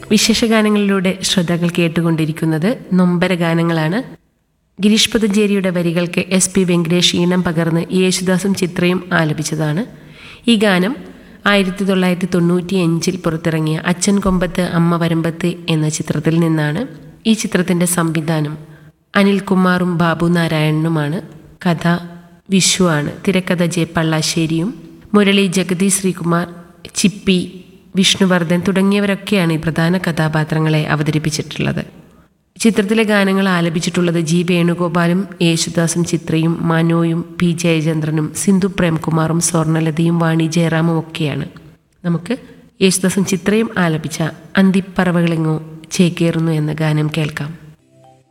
വിശേഷഗാനങ്ങളിലൂടെ ശ്രോതാക്കൾ കേട്ടുകൊണ്ടിരിക്കുന്നത് നൊമ്പര ഗാനങ്ങളാണ്. ഗിരീഷ് പുത്തഞ്ചേരിയുടെ വരികൾക്ക് SP വെങ്കടേഷ് ഈണം പകർന്ന് യേശുദാസും ചിത്രയും ആലപിച്ചതാണ്. ഈ ഗാനം 1995 പുറത്തിറങ്ങിയ അച്ഛൻ കൊമ്പത്ത് അമ്മ വരമ്പത്ത് എന്ന ചിത്രത്തിൽ നിന്നാണ്. ഈ ചിത്രത്തിൻ്റെ സംവിധാനം അനിൽകുമാറും ബാബു നാരായണനുമാണ്. കഥ വിഷുവാണ്. തിരക്കഥ J പള്ളാശ്ശേരിയും മുരളി, ജഗതി ശ്രീകുമാർ, ചിപ്പി, വിഷ്ണുവർദ്ധൻ തുടങ്ങിയവരൊക്കെയാണ് ഈ പ്രധാന കഥാപാത്രങ്ങളെ അവതരിപ്പിച്ചിട്ടുള്ളത്. ചിത്രത്തിലെ ഗാനങ്ങൾ ആലപിച്ചിട്ടുള്ളത് G വേണുഗോപാലും യേശുദാസും ചിത്രയും മനോയും P ജയചന്ദ്രനും സിന്ധു പ്രേംകുമാറും സ്വർണലതയും വാണി ജയറാമും ഒക്കെയാണ്. നമുക്ക് യേശുദാസും ചിത്രയും ആലപിച്ച അന്തിപ്പറവകളെങ്ങോ ചേക്കേറുന്നു എന്ന ഗാനം കേൾക്കാം.